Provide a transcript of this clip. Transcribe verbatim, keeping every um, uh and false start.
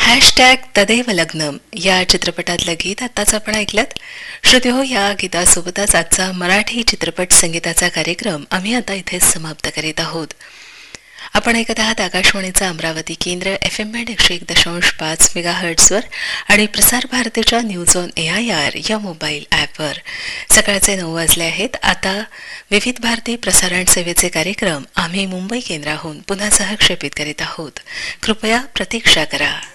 Hashtag तदेव लग्नम या चित्रपटातलं गीत आत्ताच आपण ऐकलत. श्रोते हो, या गीतासोबतच आजचा मराठी चित्रपट संगीताचा कार्यक्रम आम्ही आता इथेच समाप्त करीत आहोत. आपण ऐकत आहात आकाशवाणीचा अमरावती केंद्र एफ एम बँड एकशे एक दशांश पाच मेगा हर्ट्सवर आणि प्रसार भारतीच्या news on A I R या मोबाईल ॲपवर. सकाळचे नऊ वाजले आहेत. आता विविध भारती प्रसारण सेवेचे कार्यक्रम आम्ही मुंबई केंद्राहून पुन्हा सहक्षेपित करीत आहोत. कृपया प्रतीक्षा करा.